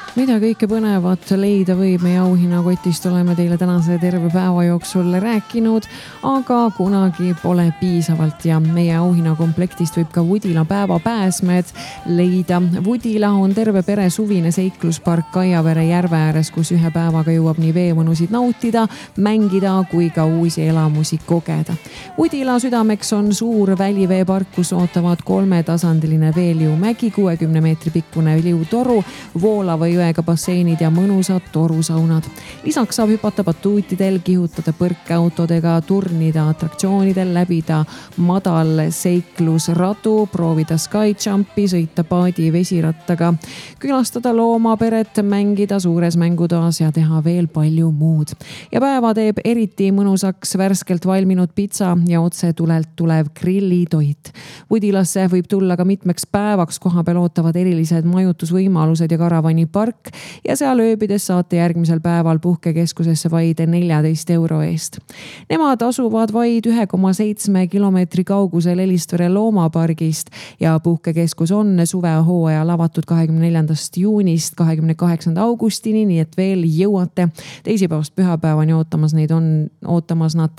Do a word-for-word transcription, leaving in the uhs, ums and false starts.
Mida kõike põnevat leida võib meie auhinnakotist, oleme teile tänase terve päeva jooksul rääkinud, aga kunagi pole piisavalt ja meie auhinnakomplektist võib ka Vudila päevapääsmed leida. Vudila on terve pere suvine seikluspark Kaiavere järve ääres, kus ühe päevaga jõuab nii veemõnusid nautida, mängida kui ka uusi elamusi kogeda. Vudila südameks on suur väliveepark, kus ootavad kolmetasandiline veeliumägi, kuuekümne meetri pikkune liutoru, voolava jõega basseinid ja mõnusad torusaunad. Lisaks saab hüpata batuutidel, kihutada põrkeautodega, turnida atraktsioonidel, läbida madal seiklusradu, proovida skyjumpi, sõita paadi vesirattaga, külastada loomaperet, mängida suures mängutoas ja teha veel palju muud. Ja päeva teeb eriti mõnusaks värskelt valminud pitsa ja otse tulelt tulev grillitoit. Vudilasse võib tulla ka mitmeks päevaks, koha peal ootavad erilised majutusvõimalused ja karavanipark ja seal ööbides saate järgmisel päeval puhkekeskusesse vaid neljateist euro eest. Nemad asuvad vaid üks koma seitse kilomeetri kaugusel Elistvere loomapargist ja puhkekeskus on suvehooajal avatud kahekümne neljandast juunist kahekümne kaheksanda augustini, nii et veel jõuate. Teisipäevast pühapäevani ootamas neid on ootamas nad